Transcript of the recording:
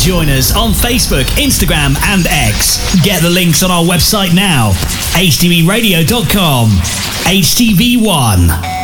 join us on Facebook, Instagram and X. Get the links on our website now, htbradio.com. HTV1.